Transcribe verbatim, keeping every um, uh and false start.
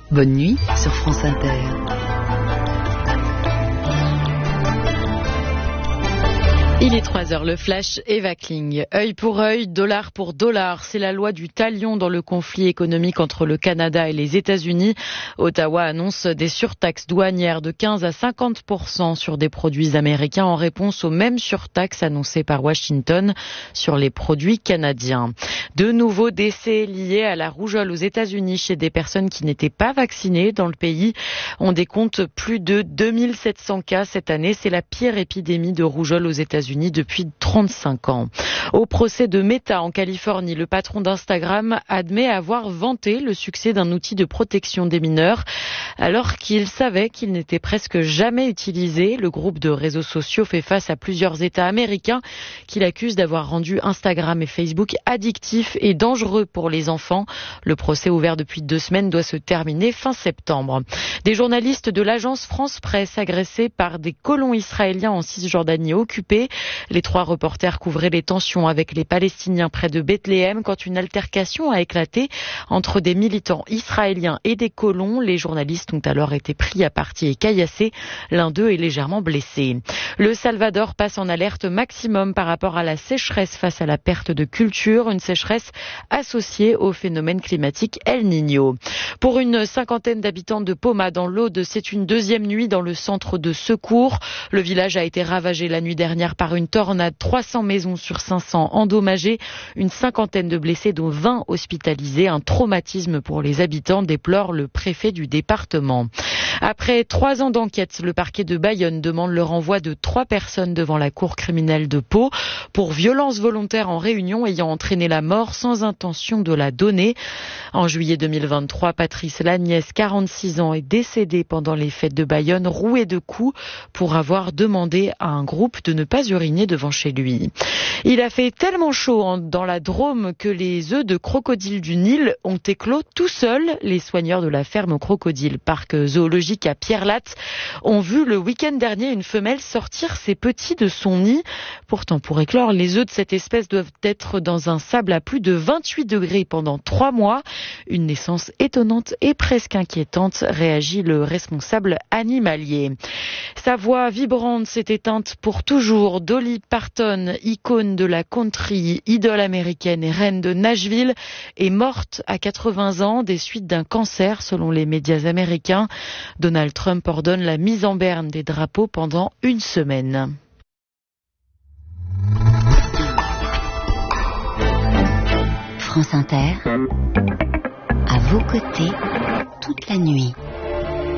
Bonne nuit sur France Inter. Il est trois heures, le flash Eva Kling. Œil pour œil, dollar pour dollar. C'est la loi du talion dans le conflit économique entre le Canada et les États-Unis. Ottawa annonce des surtaxes douanières de quinze à cinquante pour cent sur des produits américains en réponse aux mêmes surtaxes annoncées par Washington sur les produits canadiens. De nouveaux décès liés à la rougeole aux États-Unis chez des personnes qui n'étaient pas vaccinées dans le pays. On décompte plus de deux mille sept cents cas cette année. C'est la pire épidémie de rougeole aux États-Unis depuis trente-cinq ans. Au procès de Meta en Californie, le patron d'Instagram admet avoir vanté le succès d'un outil de protection des mineurs alors qu'il savait qu'il n'était presque jamais utilisé. Le groupe de réseaux sociaux fait face à plusieurs États américains qui l'accusent d'avoir rendu Instagram et Facebook addictifs et dangereux pour les enfants. Le procès ouvert depuis deux semaines doit se terminer fin septembre. Des journalistes de l'agence France Presse agressés par des colons israéliens en Cisjordanie occupée. Les trois reporters couvraient les tensions avec les Palestiniens près de Bethléem quand une altercation a éclaté entre des militants israéliens et des colons. Les journalistes ont alors été pris à partie et caillassés. L'un d'eux est légèrement blessé. Le Salvador passe en alerte maximum par rapport à la sécheresse face à la perte de culture, une sécheresse associée au phénomène climatique El Niño. Pour une cinquantaine d'habitants de Poma dans l'Aude, c'est une deuxième nuit dans le centre de secours. Le village a été ravagé la nuit dernière par une tornade, trois cents maisons sur cinq cents endommagées, une cinquantaine de blessés dont vingt hospitalisés, un traumatisme pour les habitants, déplore le préfet du département. Après trois ans d'enquête, le parquet de Bayonne demande le renvoi de trois personnes devant la cour criminelle de Pau pour violences volontaires en réunion ayant entraîné la mort sans intention de la donner. En juillet deux mille vingt-trois, Patrice Lagnès, quarante-six ans, est décédé pendant les fêtes de Bayonne, roué de coups pour avoir demandé à un groupe de ne pas uriner devant chez lui. Il a fait tellement chaud dans la Drôme que les œufs de crocodile du Nil ont éclos tout seuls. Les soigneurs de la ferme aux crocodiles, parc zoologique à Pierre-Latte, ont vu le week-end dernier une femelle sortir ses petits de son nid. Pourtant, pour éclore, les œufs de cette espèce doivent être dans un sable à plus de vingt-huit degrés pendant trois mois. Une naissance étonnante et presque inquiétante, réagit le responsable animalier. Sa voix vibrante s'est éteinte pour toujours. Dolly Parton, icône de la country, idole américaine et reine de Nashville, est morte à quatre-vingts ans des suites d'un cancer, selon les médias américains. Donald Trump ordonne la mise en berne des drapeaux pendant une semaine. France Inter, à vos côtés, toute la nuit.